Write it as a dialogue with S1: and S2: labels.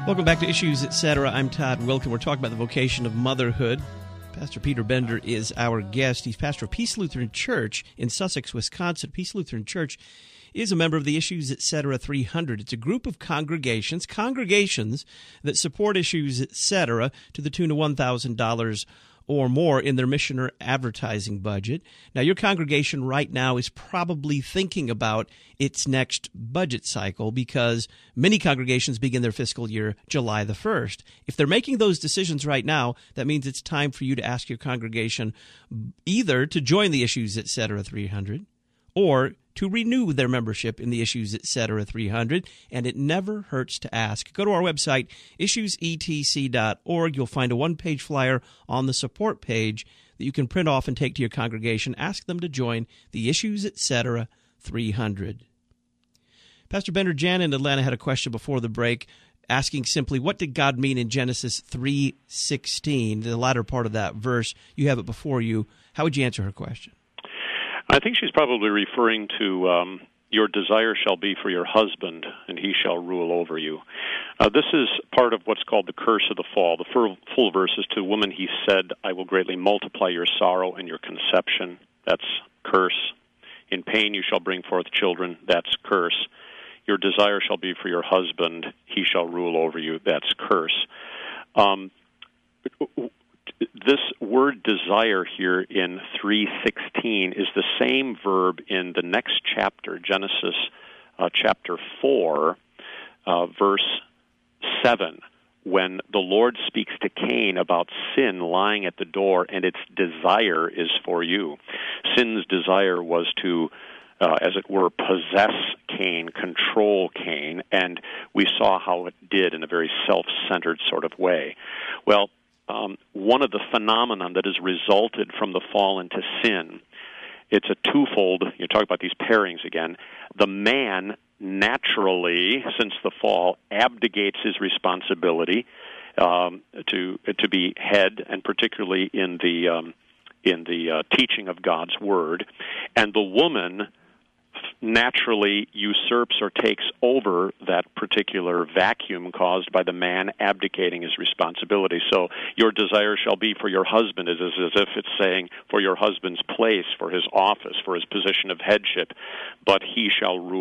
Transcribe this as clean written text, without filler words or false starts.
S1: Welcome back to Issues, Etc. I'm Todd Wilken. We're talking about the vocation of motherhood. Pastor Peter Bender is our guest. He's pastor of Peace Lutheran Church in Sussex, Wisconsin. Peace Lutheran Church is a member of the Issues, Etc. 300. It's a group of congregations that support Issues, Etc. to the tune of $1,000 or more in their mission or advertising budget. Now, your congregation right now is probably thinking about its next budget cycle because many congregations begin their fiscal year July the 1st. If they're making those decisions right now, that means it's time for you to ask your congregation either to join the Issues, Etc. 300 or to renew their membership in the Issues, Etc. 300, and it never hurts to ask. Go to our website, issuesetc.org. You'll find a one-page flyer on the support page that you can print off and take to your congregation. Ask them to join the Issues, Etc. 300. Pastor Bender, Jan in Atlanta had a question before the break asking simply, what did God mean in Genesis 3:16, the latter part of that verse? You have it before you. How would you answer her question?
S2: I think she's probably referring to your desire shall be for your husband, and he shall rule over you. This is part of what's called the curse of the fall. The full verse is, to woman he said, I will greatly multiply your sorrow and your conception. That's curse. In pain you shall bring forth children. That's curse. Your desire shall be for your husband. He shall rule over you. That's curse. This word desire here in 3:16 is the same verb in the next chapter, Genesis chapter 4, verse 7, when the Lord speaks to Cain about sin lying at the door, and its desire is for you. Sin's desire was to, as it were, possess Cain, control Cain, and we saw how it did in a very self-centered sort of way. Well, one of the phenomenon that has resulted from the fall into sin, it's a twofold. You talk about these pairings again. The man naturally, since the fall, abdicates his responsibility to be head, and particularly in the teaching of God's word, and the woman naturally usurps or takes over that particular vacuum caused by the man abdicating his responsibility. So your desire shall be for your husband is as if it's saying for your husband's place, for his office, for his position of headship, but he shall rule